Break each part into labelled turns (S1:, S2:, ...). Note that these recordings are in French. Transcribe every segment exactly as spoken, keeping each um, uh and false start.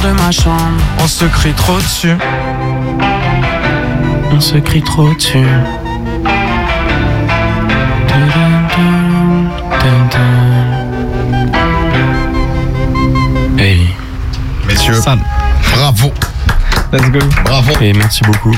S1: ma chambre.
S2: On se crie trop dessus.
S1: On se crie trop dessus. Hey.
S3: Messieurs,
S2: Sam.
S3: bravo.
S2: Let's go.
S3: Bravo.
S1: Et merci beaucoup.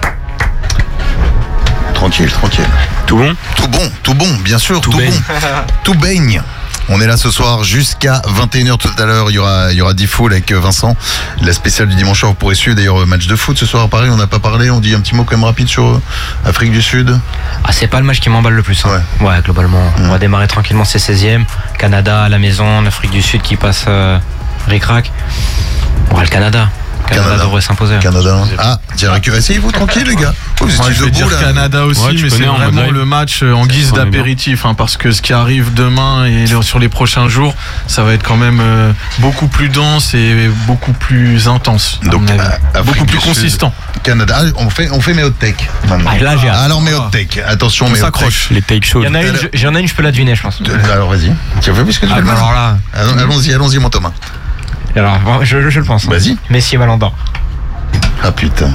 S3: Tranquille, tranquille.
S1: Tout bon?
S3: Tout bon, tout bon, bien sûr, tout,
S1: Tout
S3: bon.
S1: baigne.
S3: Tout baigne. On est là ce soir jusqu'à vingt et une heures tout à l'heure. Il y aura, il y aura D-Fool avec Vincent. La spéciale du dimanche soir, vous pourrez suivre. D'ailleurs, match de foot ce soir à Paris. On n'a pas parlé. On dit un petit mot quand même rapide sur Afrique du Sud.
S4: Ah, c'est pas le match qui m'emballe le plus. Hein. Ouais. ouais, globalement. Mmh. On va démarrer tranquillement, c'est seizième. Canada à la maison, l'Afrique du Sud qui passe euh, ric-rac. Ouais, le Canada. Canada, Canada devrait s'imposer.
S3: Canada. Ah, direct. Essayez-vous tranquille, les gars.
S2: Oh, vous ouais, je vais dire là. Canada aussi, ouais, mais c'est vraiment le match en guise d'apéritif, hein, parce que ce qui arrive demain et sur les prochains jours, ça va être quand même euh, beaucoup plus dense et beaucoup plus intense.
S3: Donc, à,
S2: beaucoup plus consistant.
S3: Canada, ah, on fait, on fait mes hot tech.
S4: Ah, là, j'ai
S3: alors mes hot tech. Attention, mes hot tech.
S1: Les take shows.
S4: Il y en a une, je, en a une, je peux la deviner, je pense.
S3: Alors vas-y. Tu as vu puisque tu
S4: ah,
S3: fais le
S4: alors là.
S3: Allons-y, allons-y, mon Thomas.
S4: Alors, je, je le pense.
S3: Vas-y.
S4: Messi et Ballon d'Or.
S3: Ah putain.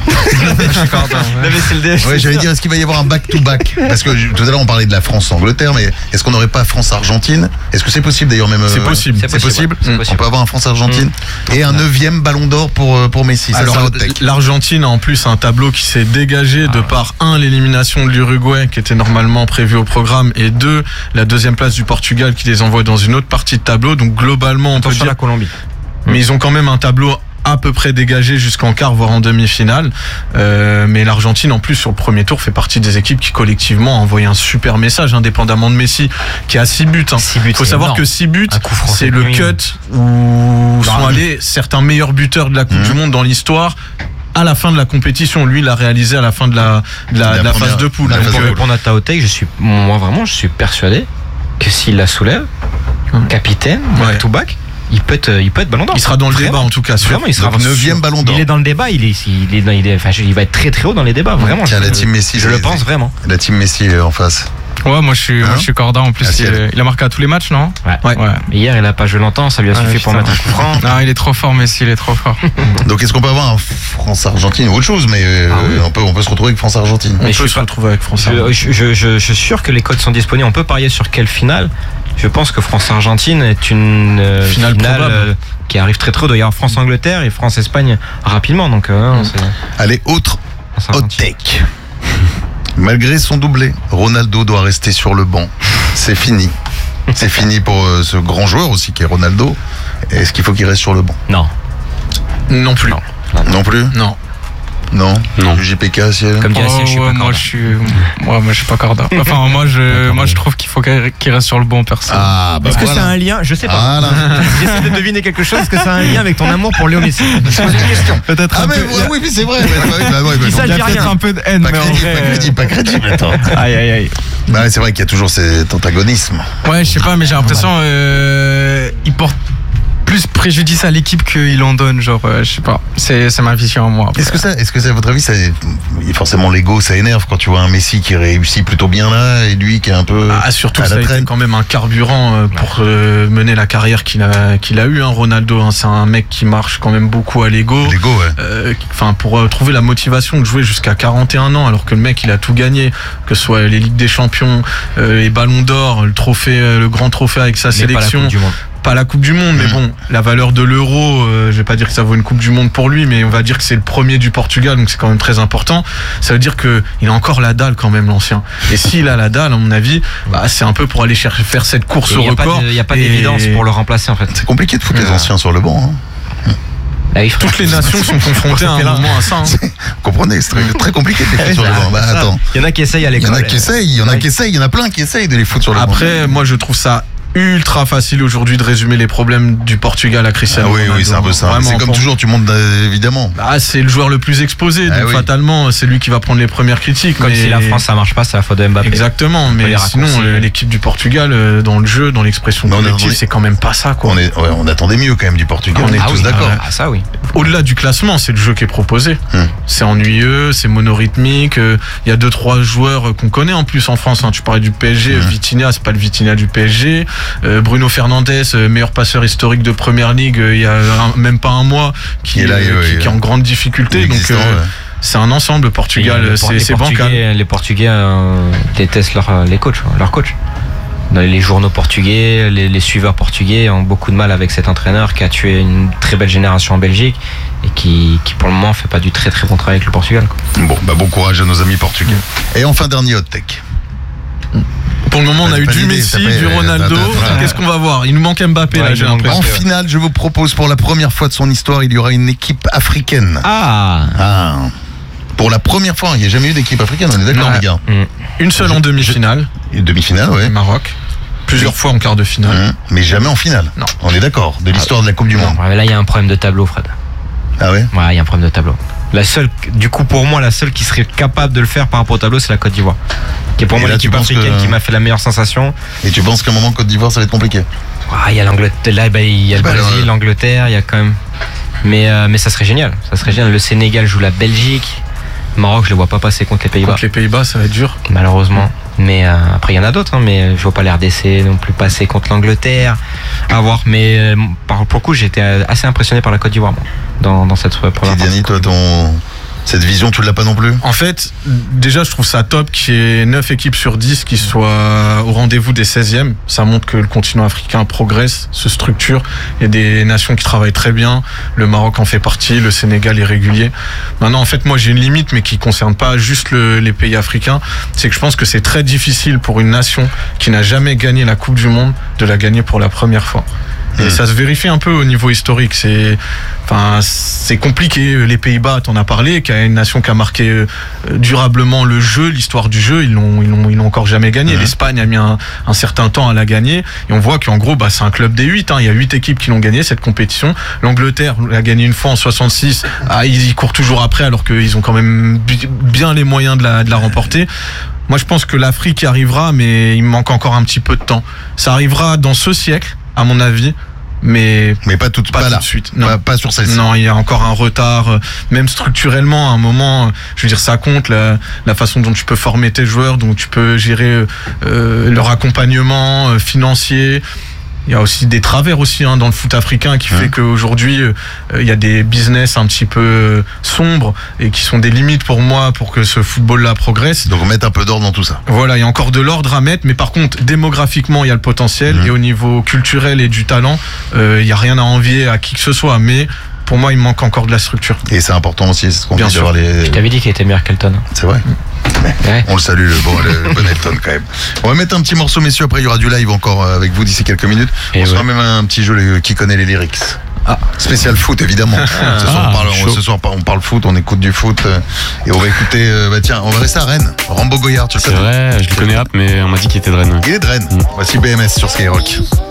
S4: Ouais,
S3: ouais, j'allais dire, est-ce qu'il va y avoir un back-to-back? Parce que tout à l'heure on parlait de la France-Angleterre, mais est-ce qu'on n'aurait pas France-Argentine? Est-ce que c'est possible d'ailleurs même?
S2: C'est possible.
S3: C'est possible.
S4: C'est possible.
S3: On peut avoir un France-Argentine mmh. et un neuvième Ballon d'Or pour pour Messi. Ça,
S2: alors l'Argentine a en plus un tableau qui s'est dégagé ah. de par un l'élimination de l'Uruguay qui était normalement prévue au programme et deux la deuxième place du Portugal qui les envoie dans une autre partie de tableau. Donc globalement on peut dire
S4: la Colombie.
S2: Mais ils ont quand même un tableau à peu près dégagé jusqu'en quart voire en demi-finale, euh, mais l'Argentine en plus sur le premier tour fait partie des équipes qui collectivement ont envoyé un super message indépendamment de Messi qui a six buts. Hein. Il faut savoir énorme. que six buts c'est le cut où sont allés certains meilleurs buteurs de la Coupe mmh. du Monde dans l'histoire à la fin de la compétition. Lui, il l'a réalisé à la fin de la, de la, la, de la phase de poule.
S4: Donc, pour répondre à ta hot take, je suis, moi vraiment, je suis persuadé que s'il la soulève, mmh. capitaine, ouais. to back, il peut être, il peut être Ballon d'Or.
S2: Il sera dans le vraiment. débat en tout cas.
S4: Vraiment, il sera
S3: neuvième Ballon d'Or.
S4: Il est dans le débat. Il est, il est, il est, enfin, il va être très très haut dans les débats. Vraiment.
S3: Tiens,
S4: je,
S3: la team Messi.
S4: Je le pense vraiment.
S3: La team Messi en face.
S5: Ouais, moi je suis, hein moi, je suis corda. En plus, ah, il, il a marqué à tous les matchs, non?
S4: Ouais. ouais. ouais. Mais hier, il a pas joué longtemps. Ça lui a suffi ah, pour mettre un coup franc.
S5: Non, il est trop fort, Messi. Il est trop fort.
S3: Donc, est-ce qu'on peut avoir un France-Argentine ou autre chose? Mais euh, ah, oui. on peut, on peut se retrouver avec France-Argentine.
S2: On mais peut se pas... retrouver avec France-Argentine.
S4: Je, je, je, je suis sûr que les codes sont disponibles. On peut parier sur quelle finale. Je pense que France-Argentine est une euh, finale, finale euh, qui arrive très très. Il doit y avoir France-Angleterre et France-Espagne rapidement. Donc, euh, non, c'est...
S3: Allez, autre hot tech. Malgré son doublé, Ronaldo doit rester sur le banc. C'est fini. C'est fini pour euh, ce grand joueur aussi qui est Ronaldo. Est-ce qu'il faut qu'il reste sur le banc?
S4: Non.
S2: Non plus.
S4: Non,
S3: non plus.
S2: Non.
S3: Non,
S1: non.
S3: J P K, Ciel.
S4: Comme dit
S5: oh,
S4: Ciel, je suis
S5: ouais,
S4: pas
S5: moi je suis, moi, moi je suis pas corda. Enfin moi je, moi je trouve qu'il faut qu'il reste sur le banc perso.
S3: Ah, bah
S4: Est-ce
S3: voilà.
S4: que c'est un lien? Je sais pas. Voilà. J'essaie de deviner quelque chose. Est-ce que c'est un lien avec ton amour pour Léo Messi? Je pose une question.
S5: Peut-être.
S3: Ah
S5: un
S3: mais
S5: peu,
S3: ouais, oui, mais c'est vrai. Bah, ouais,
S4: il y a
S5: peut-être un peu de haine,
S3: pas
S5: mais
S3: crédible,
S5: en vrai...
S3: pas crédible, pas crédible. Attends.
S5: Aïe aïe aïe.
S3: Bah c'est vrai qu'il y a toujours cet antagonisme.
S5: Ouais, je sais pas, mais j'ai l'impression euh, il porte plus préjudice à l'équipe qu'il en donne, genre euh, je sais pas, c'est, c'est ma vision à moi. Après.
S3: Est-ce que ça, est-ce que ça, à votre avis, ça, forcément l'ego, ça énerve quand tu vois un Messi qui réussit plutôt bien là et lui qui est un peu
S2: ah, surtout
S3: à
S2: que ça
S3: la
S2: a
S3: traîne.
S2: été quand même un carburant euh, pour euh, mener la carrière qu'il a, qu'il a eu, hein, Ronaldo. Hein, c'est un mec qui marche quand même beaucoup à l'ego.
S3: L'ego, ouais.
S2: Euh, enfin, pour euh, trouver la motivation de jouer jusqu'à quarante et un ans, alors que le mec il a tout gagné, que ce soit les Ligues des Champions, euh, les Ballons d'Or, le trophée, euh, le grand trophée avec sa
S4: mais
S2: sélection.
S4: Pas la Coupe du Monde.
S2: Pas la Coupe du Monde,
S3: mmh.
S2: mais bon, la valeur de l'euro, euh, je vais pas dire que ça vaut une Coupe du Monde pour lui, mais on va dire que c'est le premier du Portugal, donc c'est quand même très important. Ça veut dire que il a encore la dalle quand même, l'ancien. Et s'il a la dalle, à mon avis, bah, c'est un peu pour aller chercher, faire cette course au record.
S4: Il n'y a pas
S2: et...
S4: d'évidence pour le remplacer en fait.
S3: C'est compliqué de foutre les anciens sur le banc. Hein.
S4: Ah,
S2: toutes les nations sont confrontées à un moment à ça. Hein.
S3: Vous comprenez, c'est très, très compliqué de les foutre sur le banc. Bah, attends.
S4: Il y en a qui essayent à l'école.
S3: Il y en a qui essayent, il y en a qui essayent, il y en a plein qui essayent de les foutre sur le banc.
S2: Après, moi je trouve ça ultra facile aujourd'hui de résumer les problèmes du Portugal à Cristiano
S3: ah oui,
S2: Ronaldo.
S3: Oui, c'est un peu ça. Vraiment, c'est comme toujours, tu montes évidemment.
S2: Ah, c'est le joueur le plus exposé, ah, donc oui. fatalement, c'est lui qui va prendre les premières critiques.
S4: Comme
S2: mais...
S4: si la France ça marche pas, c'est la faute de Mbappé.
S2: Exactement, mais sinon l'équipe du Portugal dans le jeu, dans l'expression collective, c'est quand même pas ça, quoi.
S3: On, est, ouais, on attendait mieux quand même du Portugal.
S2: Ah,
S3: on est
S2: ah
S3: tous
S2: oui,
S3: d'accord.
S4: Ah ça oui.
S2: au-delà du classement, c'est le jeu qui est proposé.
S3: Hum.
S2: C'est ennuyeux, c'est monorhythmique. Il euh, y a deux trois joueurs qu'on connaît en plus en France. Hein. Tu parlais du P S G, hum. Vitinha, c'est pas le Vitinha du P S G. Euh, Bruno Fernandes, euh, meilleur passeur historique de Première Ligue, il euh, y a un, même pas un mois, qui, là, euh, qui, qui est en grande difficulté. Donc euh, ouais. c'est un ensemble. Le Portugal,
S4: les,
S2: c'est,
S4: les
S2: c'est bancal.
S4: Les Portugais euh, détestent leur, les coachs, leur coach. Dans les journaux portugais, les, les suiveurs portugais ont beaucoup de mal avec cet entraîneur qui a tué une très belle génération en Belgique et qui, qui pour le moment fait pas du très très bon travail avec le Portugal. Quoi.
S3: Bon, bah bon courage à nos amis portugais. Mmh. Et enfin, dernier hot tech.
S2: Pour le moment, on a eu du Messi, du Ronaldo. Qu'est-ce qu'on va voir? Il nous manque Mbappé, ouais, là, j'ai l'impression.
S3: En finale, je vous propose, pour la première fois de son histoire, il y aura une équipe africaine.
S4: Ah,
S3: ah. Pour la première fois, il n'y a jamais eu d'équipe africaine, on est d'accord, les gars?
S2: Mmh. Une seule en demi-finale.
S3: Une demi-finale, ouais.
S2: Maroc. Plusieurs oui. fois en quart de finale.
S3: Mmh. Mais jamais en finale.
S2: Non.
S3: On est d'accord, de l'histoire ah, de la Coupe du Monde.
S4: Ouais, là, il y a un problème de tableau, Fred.
S3: Ah ouais?
S4: Ouais, il y a un problème de tableau. La seule, du coup, pour moi, la seule qui serait capable de le faire par rapport au tableau, c'est la Côte d'Ivoire. Qui est pour et moi l'équipe africaine que... qui m'a fait la meilleure sensation.
S3: Et tu penses qu'à un moment, Côte d'Ivoire, ça va être compliqué?
S4: Il y a l'Angleterre, là, bah, il y a le bah, Brésil, là, l'Angleterre, il y a quand même. Mais, euh, mais ça serait génial. Ça serait génial. Le Sénégal joue la Belgique. Le Maroc, je le vois pas passer contre les Pays-Bas.
S2: Contre les Pays-Bas, ça va être dur.
S4: Malheureusement. Mais euh, après, il y en a d'autres, hein, mais je vois pas l'R D C non plus passer contre l'Angleterre. À voir. Mais euh, par, pour le coup, j'étais assez impressionné par la Côte d'Ivoire, moi, dans, dans cette première partie.
S3: Diani, toi, ton... cette vision, tu l'as pas non plus?
S2: En fait, déjà, je trouve ça top qu'il y ait neuf équipes sur dix qui soient au rendez-vous des seizièmes. Ça montre que le continent africain progresse, se structure. Il y a des nations qui travaillent très bien. Le Maroc en fait partie, le Sénégal est régulier. Maintenant, en fait, moi, j'ai une limite, mais qui concerne pas juste le, les pays africains. C'est que je pense que c'est très difficile pour une nation qui n'a jamais gagné la Coupe du Monde de la gagner pour la première fois. Et mmh. ça se vérifie un peu au niveau historique. C'est, enfin, c'est compliqué. Les Pays-Bas, t'en as parlé, qui est une nation qui a marqué euh, durablement le jeu, l'histoire du jeu. Ils l'ont, ils l'ont, ils l'ont encore jamais gagné. Mmh. L'Espagne a mis un, un certain temps à la gagner. Et on voit qu'en gros, bah, c'est un club des huit. Hein. Il y a huit équipes qui l'ont gagné cette compétition. L'Angleterre l'a gagné une fois en soixante-six. Ah, ils, ils courent toujours après, alors qu'ils ont quand même bien les moyens de la, de la remporter. Moi, je pense que l'Afrique y arrivera, mais il manque encore un petit peu de temps. Ça arrivera dans ce siècle, à mon avis. Mais,
S3: mais pas tout,
S2: pas
S3: pas
S2: tout
S3: là.
S2: de suite. Non.
S3: Pas, pas sur celle-ci.
S2: Non, il y a encore un retard, même structurellement, à un moment, je veux dire, ça compte, la, la façon dont tu peux former tes joueurs, dont tu peux gérer euh, leur accompagnement euh, financier. Il y a aussi des travers aussi hein, dans le foot africain qui mmh. fait qu'aujourd'hui euh, il y a des business un petit peu euh, sombres et qui sont des limites pour moi pour que ce football-là progresse.
S3: Donc mettre un peu d'ordre dans tout ça.
S2: Voilà, il y a encore de l'ordre à mettre, mais par contre démographiquement il y a le potentiel mmh. et au niveau culturel et du talent, euh, il n'y a rien à envier à qui que ce soit, mais pour moi il manque encore de la structure.
S3: Et c'est important aussi, c'est ce qu'on
S2: Bien
S3: dit
S2: sûr.
S3: Les...
S4: Je t'avais dit qu'il était meilleur qu'Elton.
S3: C'est vrai. Mmh. Ouais. On le salue, le bon, le bon Elton quand même. On va mettre un petit morceau, messieurs. Après, il y aura du live encore avec vous d'ici quelques minutes. Et on ouais. sera même un petit jeu le, qui connaît les lyrics. Ah. Spécial foot, évidemment. Ah, ce, soir, on parle, on, ce soir, on parle foot, on écoute du foot. Et on va écouter. Euh, bah tiens, on va rester à Rennes. Rambo Goyard, tu le
S6: connais? C'est vrai, je le connais, mais on m'a dit qu'il était de Rennes.
S3: Il est de Rennes. Mmh. Voici B M S sur Skyrock.